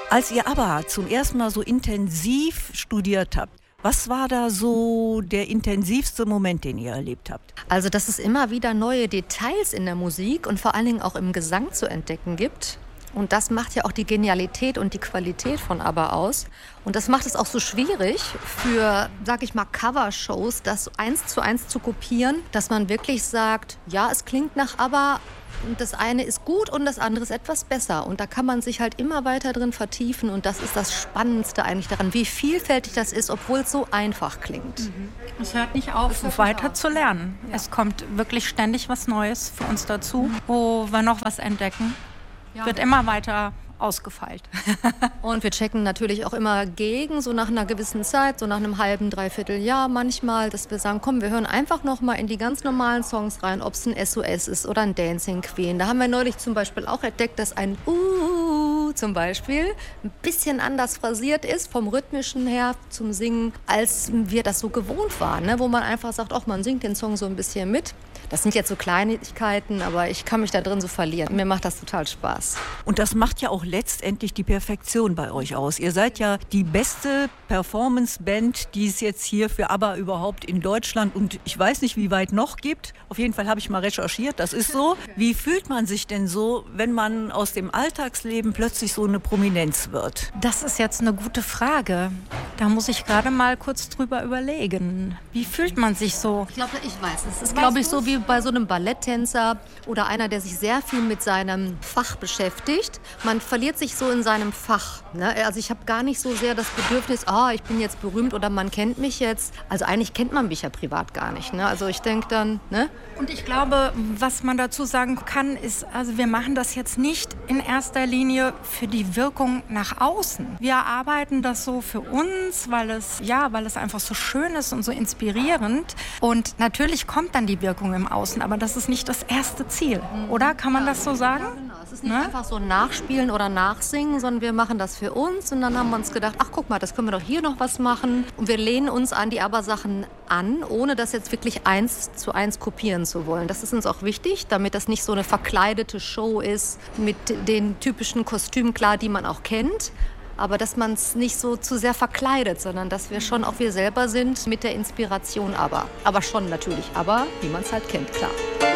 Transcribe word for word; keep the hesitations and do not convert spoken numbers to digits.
Als ihr ABBA zum ersten Mal so intensiv studiert habt, was war da so der intensivste Moment, den ihr erlebt habt? Also, dass es immer wieder neue Details in der Musik und vor allen Dingen auch im Gesang zu entdecken gibt. Und das macht ja auch die Genialität und die Qualität von ABBA aus. Und das macht es auch so schwierig für, sag ich mal, Covershows, das eins zu eins zu kopieren, dass man wirklich sagt, ja, es klingt nach ABBA und das eine ist gut und das andere ist etwas besser. Und da kann man sich halt immer weiter drin vertiefen und das ist das Spannendste eigentlich daran, wie vielfältig das ist, obwohl es so einfach klingt. Mhm. Es hört nicht auf, hört weiter nicht auf. zu lernen. Ja. Es kommt wirklich ständig was Neues für uns dazu, mhm. wo wir noch was entdecken. Ja. Wird immer weiter ausgefeilt. Und wir checken natürlich auch immer gegen, so nach einer gewissen Zeit, so nach einem halben, dreiviertel Jahr manchmal, dass wir sagen, komm, wir hören einfach noch mal in die ganz normalen Songs rein, ob es ein S O S ist oder ein Dancing Queen. Da haben wir neulich zum Beispiel auch entdeckt, dass ein Uh zum Beispiel ein bisschen anders phrasiert ist, vom Rhythmischen her zum Singen, als wir das so gewohnt waren, ne? Wo man einfach sagt, ach, man singt den Song so ein bisschen mit. Das sind jetzt so Kleinigkeiten, aber ich kann mich da drin so verlieren. Mir macht das total Spaß. Und das macht ja auch letztendlich die Perfektion bei euch aus. Ihr seid ja die beste Performance-Band, die es jetzt hier für ABBA überhaupt in Deutschland und ich weiß nicht, wie weit noch gibt. Auf jeden Fall habe ich mal recherchiert, das ist so. Wie fühlt man sich denn so, wenn man aus dem Alltagsleben plötzlich so eine Prominenz wird? Das ist jetzt eine gute Frage. Da muss ich gerade mal kurz drüber überlegen. Wie fühlt man sich so? Ich glaube, ich weiß. Es ist, glaube ich, so wie bei so einem Balletttänzer oder einer, der sich sehr viel mit seinem Fach beschäftigt. Man verliert sich so in seinem Fach. Ne? Also ich habe gar nicht so sehr das Bedürfnis, ah, ich bin jetzt berühmt oder man kennt mich jetzt. Also eigentlich kennt man mich ja privat gar nicht. Ne? Also ich denke dann, ne? Und ich glaube, was man dazu sagen kann, ist, also wir machen das jetzt nicht in erster Linie für die Wirkung nach außen. Wir arbeiten das so für uns, weil es, ja, weil es einfach so schön ist und so inspirierend. Und natürlich kommt dann die Wirkung im Außen, aber das ist nicht das erste Ziel, oder? Kann man das so sagen? Ja, genau. Es ist nicht ne? einfach so nachspielen oder nachsingen, sondern wir machen das für uns und dann haben wir uns gedacht, ach guck mal, das können wir doch hier noch was machen und wir lehnen uns an die ABBA-Sachen an, ohne das jetzt wirklich eins zu eins kopieren zu wollen. Das ist uns auch wichtig, damit das nicht so eine verkleidete Show ist mit den typischen Kostümen, klar, die man auch kennt, aber dass man es nicht so zu sehr verkleidet, sondern dass wir schon auch wir selber sind mit der Inspiration ABBA. Aber schon natürlich ABBA, wie man es halt kennt, klar.